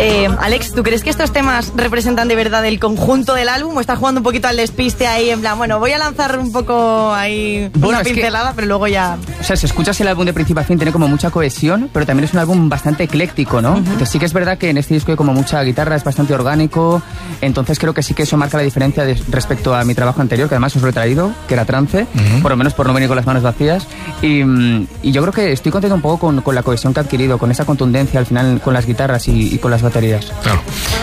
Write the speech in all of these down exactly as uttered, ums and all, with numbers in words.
Eh, Alex, ¿tú crees que estos temas representan de verdad el conjunto del álbum o estás jugando un poquito al despiste ahí en plan, bueno, voy a lanzar un poco ahí bueno, una pincelada, que, pero luego ya... O sea, si escuchas el álbum de principio a fin tiene como mucha cohesión, pero también es un álbum bastante ecléctico, ¿no? Uh-huh. Entonces sí que es verdad que en este disco hay como mucha guitarra, es bastante orgánico, entonces creo que sí que eso marca la diferencia de, respecto a mi trabajo anterior, que además os lo he traído, que era Trance, uh-huh. por lo menos por no venir con las manos vacías, y, y yo creo que estoy contento un poco con, con la cohesión que ha adquirido, con esa contundencia al final con las guitarras y, y con las baterías. Claro.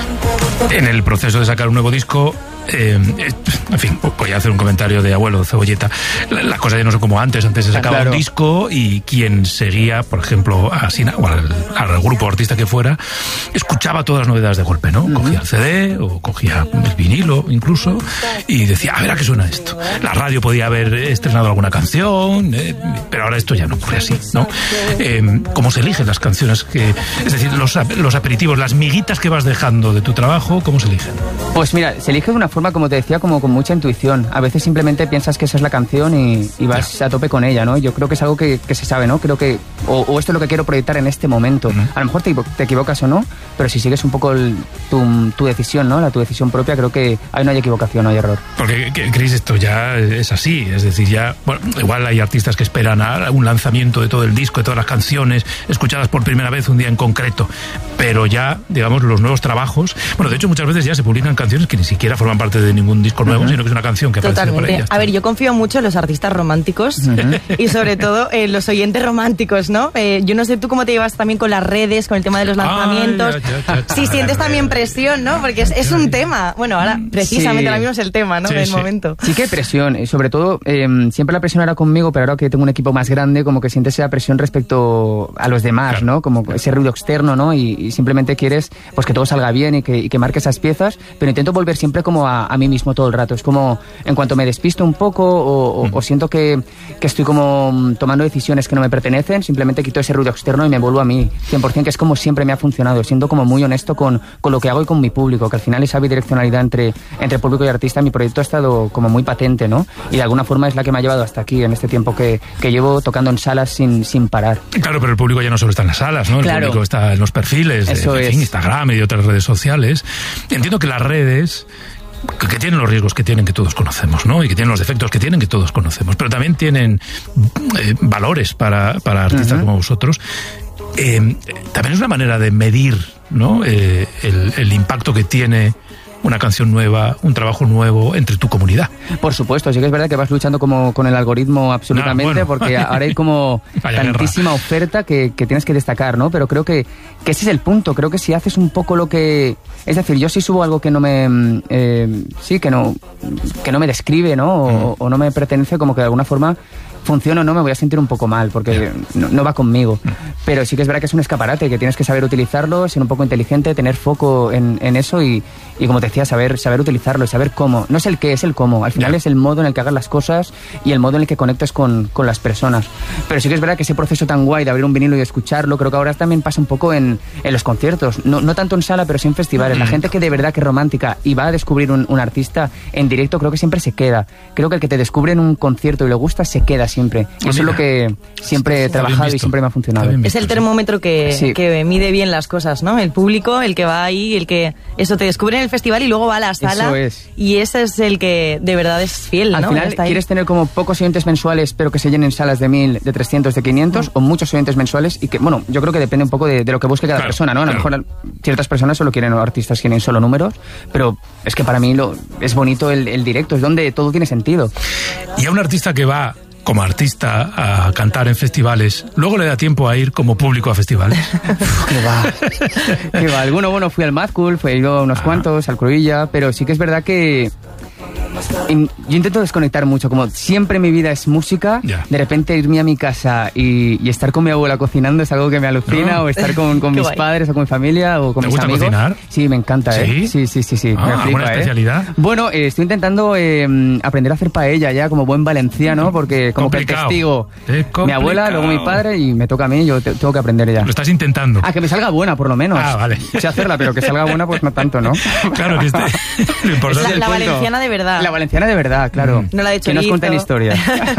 En el proceso de sacar un nuevo disco, eh, en fin, voy a hacer un comentario de abuelo Cebolleta. Las cosas ya no son como antes. Antes se sacaba claro. un disco y quien seguía, por ejemplo, a Sina, o al, al grupo o artista que fuera, escuchaba todas las novedades de golpe, ¿no? Uh-huh. Cogía el C D o cogía el vinilo incluso y decía, a ver a qué suena esto. La radio podía haber estrenado alguna canción, eh, pero ahora esto ya no ocurre así, ¿no? Eh, ¿Cómo se eligen las canciones? que Es decir, los, los aperitivos, las miguitas que vas dejando de tu trabajo, ¿cómo se eligen? Pues mira, se elige de una forma, como te decía, como con mucha intuición. A veces simplemente piensas que esa es la canción y, y vas yeah. a tope con ella, ¿no? Yo creo que es algo que, que se sabe, ¿no? Creo que, o, o esto es lo que quiero proyectar en este momento. Uh-huh. A lo mejor te, te equivocas o no, pero si sigues un poco el, tu, tu decisión, ¿no? La tu decisión propia, creo que ahí no hay equivocación, no hay error. Porque, Chris, esto ya es así, es decir, ya, bueno, igual hay artistas que esperan a un lanzamiento de todo el disco, de todas las canciones, escuchadas por primera vez un día en concreto, pero ya, digamos, los nuevos trabajos, bueno, de hecho muchas veces ya se publican canciones que ni siquiera forman parte de ningún disco nuevo, uh-huh. sino que es una canción que aparece por ella. A ver, yo confío mucho en los artistas románticos uh-huh. y sobre todo en los oyentes románticos, ¿no? Eh, yo no sé tú cómo te llevas también con las redes, con el tema de los lanzamientos. Ah, ya, ya, ya, si sientes también presión, ¿no? Porque es, es un tema. Bueno, ahora precisamente sí. ahora mismo es el tema, ¿no? Sí, del sí. momento. Sí que hay presión, y sobre todo, eh, siempre la presión era conmigo, pero ahora que tengo un equipo más grande, como que sientes esa presión respecto a los demás, claro. ¿no? Como ese ruido externo, ¿no? Y, y simplemente quieres pues que todo salga bien y que, y que marque esas piezas, pero intento volver siempre como a, a mí mismo todo el rato. Es como, en cuanto me despisto un poco o, o, mm. o siento que, que estoy como tomando decisiones que no me pertenecen, simplemente quito ese ruido externo y me vuelvo a mí, cien por ciento, que es como siempre me ha funcionado, siendo como muy honesto con, con lo que hago y con mi público, que al final esa bidireccionalidad entre, entre público y artista, mi proyecto ha estado como muy patente, ¿no? Y de alguna forma es la que me ha llevado hasta aquí, en este tiempo que, que llevo tocando en salas sin, sin parar. Claro, pero el público ya no solo está en las salas, ¿no? El claro. público está en los perfiles de, Eso de es. Instagram y de otras redes sociales. Entiendo que las redes que, que tienen los riesgos que tienen, que todos conocemos, ¿no? Y que tienen los defectos que tienen, que todos conocemos, pero también tienen eh, valores para, para artistas uh-huh. como vosotros. Eh, también es una manera de medir, ¿no? Eh, el, el impacto que tiene una canción nueva, un trabajo nuevo entre tu comunidad. Por supuesto, sí que es verdad que vas luchando como con el algoritmo absolutamente, no, bueno. porque ahora hay como Vaya tantísima guerra. oferta que, que tienes que destacar, ¿no? Pero creo que, que ese es el punto. Creo que si haces un poco lo que... Es decir, yo si subo algo que no me... Eh, sí, que no, que no me describe, ¿no? O, mm. o no me pertenece, como que de alguna forma... funciona o no, me voy a sentir un poco mal porque yeah. no, no va conmigo, pero sí que es verdad que es un escaparate, que tienes que saber utilizarlo, ser un poco inteligente, tener foco en, en eso y, y como te decía, saber, saber utilizarlo y saber cómo, no es el qué, es el cómo, al final yeah. es el modo en el que hagas las cosas y el modo en el que conectes con, con las personas, pero sí que es verdad que ese proceso tan guay de abrir un vinilo y escucharlo, creo que ahora también pasa un poco en, en los conciertos, no, no tanto en sala pero sí en festivales, mm-hmm. la gente que de verdad que es romántica y va a descubrir un, un artista en directo, creo que siempre se queda, creo que el que te descubre en un concierto y le gusta se queda siempre. Y eso es lo que siempre he trabajado y siempre me ha funcionado. Es el termómetro que, sí. que mide bien las cosas, ¿no? El público, el que va ahí, el que eso te descubre en el festival y luego va a la sala. Eso es. Y ese es el que de verdad es fiel, Al ¿no? final quieres tener como pocos oyentes mensuales, pero que se llenen salas de mil, de trescientos, de quinientos, mm. o muchos oyentes mensuales y que, bueno, yo creo que depende un poco de, de lo que busque cada claro, persona, ¿no? A lo claro. mejor ciertas personas solo quieren, o artistas quieren solo números, pero es que para mí lo, es bonito el, el directo, es donde todo tiene sentido. Y a un artista que va como artista a cantar en festivales, luego le da tiempo a ir como público a festivales. ¿Qué va? ¿Qué va? Alguno, bueno, fui al Mad Cool, fui a unos ah. cuantos, al Cruilla, pero sí que es verdad que yo intento desconectar mucho, como siempre mi vida es música, yeah. de repente irme a mi casa y, y estar con mi abuela cocinando es algo que me alucina, no. o estar con, con mis guay. padres o con mi familia o con ¿Te mis gusta amigos. cocinar? Sí, me encanta, ¿Sí? ¿eh? Sí, sí, sí, sí. Ah, me flipa, ¿alguna especialidad? ¿eh? Bueno, eh, estoy intentando eh, aprender a hacer paella ya como buen valenciano, porque como complicado. que el testigo mi abuela, luego mi padre y me toca a mí, yo te, tengo que aprender ya. Lo estás intentando. Ah, que me salga buena por lo menos. Ah, vale. Sé hacerla, pero que salga buena pues no tanto, ¿no? Claro que esté. Lo importante es la, la valenciana de verdad. La La valenciana de verdad, claro. No la de chorizo. Que nos cuenten historia.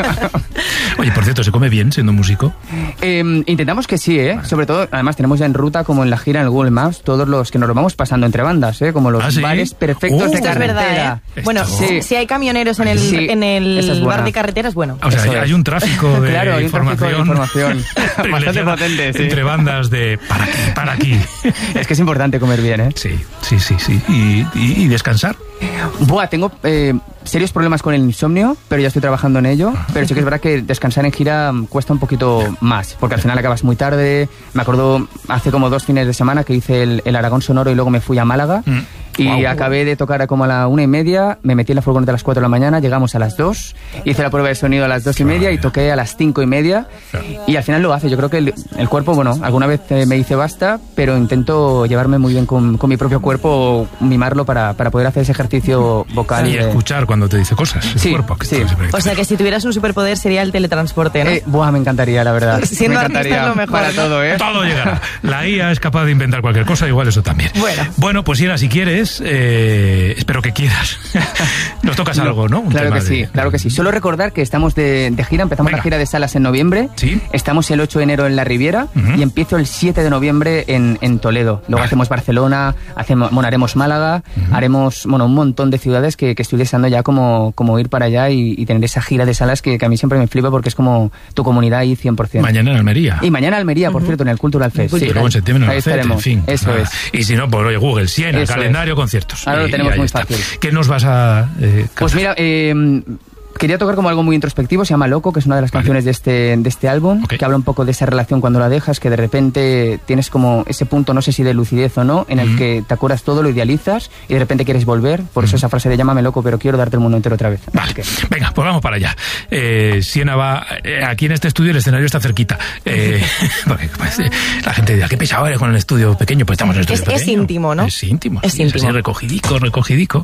Oye, por cierto, ¿se come bien siendo músico? Eh, intentamos que sí, ¿eh? Vale. Sobre todo, además tenemos ya en ruta, como en la gira en el Google Maps, todos los que nos lo vamos pasando entre bandas, ¿eh? Como los ¿Ah, sí? bares perfectos uh, de carretera. Es verdad, ¿eh? Bueno, sí. si hay camioneros en el, sí, en el bar de carreteras, bueno. O sea, hay, hay un tráfico de claro, hay un información, tráfico de información. Bastante potente, sí. Entre bandas de para aquí, para aquí. Es que es importante comer bien, ¿eh? Sí, sí, sí, sí. ¿Y, y, y descansar? Buah, tengo eh, serios problemas con el insomnio, pero ya estoy trabajando en ello. Pero sí que es verdad que descansar en gira cuesta un poquito más, porque al final acabas muy tarde. Me acuerdo hace como dos fines de semana que hice el, el Aragón Sonoro y luego me fui a Málaga. Mm. Y wow. acabé de tocar a como a la una y media, me metí en la furgoneta a las cuatro de la mañana, llegamos a las dos, hice la prueba de sonido a las dos y media y toqué a las cinco y media. Y al final lo hace. Yo creo que el, el cuerpo, bueno, alguna vez me dice basta, pero intento llevarme muy bien con, con mi propio cuerpo, mimarlo para, para poder hacer ese ejercicio vocal. Y de... escuchar cuando te dice cosas. El sí, cuerpo, que sí. O sea que si tuvieras un superpoder sería el teletransporte, ¿no? Eh, buah, me encantaría, la verdad. Siendo me encantaría artista es lo mejor, para ¿no? todo, ¿eh? Todo llegará. La I A es capaz de inventar cualquier cosa, igual eso también. Bueno, bueno pues Siena, si quieres, eh, espero que quieras. Nos tocas no, algo, ¿no? Un claro que de... sí, claro que sí. Solo recordar que estamos de, de gira, empezamos Venga. la gira de salas en noviembre. ¿Sí? Estamos el ocho de enero en la Riviera uh-huh. y empiezo el siete de noviembre en, en Toledo. Luego vale. hacemos Barcelona, hacemos, bueno, haremos Málaga, uh-huh. haremos bueno, un montón de ciudades que, que estoy deseando ya como, como ir para allá y, y tener esa gira de salas que, que a mí siempre me flipa porque es como tu comunidad ahí cien por ciento. Mañana en Almería. Y mañana en Almería, por uh-huh. cierto, en el Cultural Fest. Sí, luego en septiembre en Albacete, en fin. Eso nada. es. Y si no, pues oye, Google, Siena, Eso calendario, es. conciertos. Ahora y, lo tenemos muy está. fácil. ¿Qué nos vas a eh, Pues mira, eh... quería tocar como algo muy introspectivo, se llama Loco, que es una de las vale. canciones de este, de este álbum, okay. que habla un poco de esa relación cuando la dejas, que de repente tienes como ese punto, no sé si de lucidez o no, en el mm. que te acuerdas todo, lo idealizas y de repente quieres volver, por mm. eso esa frase de llámame loco, pero quiero darte el mundo entero otra vez. Vale, que... venga, pues vamos para allá. Eh, Siena va, eh, aquí en este estudio el escenario está cerquita, eh, porque pues, eh, la gente dirá, qué pesado eres con el estudio pequeño, pues estamos en el estudio es, pequeño. Es íntimo, ¿no? Es íntimo, es sí, íntimo. Es así, recogidico, recogidico.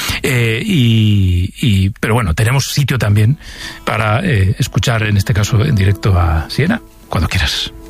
Eh, y, y, pero bueno, tenemos sitio también para eh, escuchar, en este caso en directo, a Siena, cuando quieras.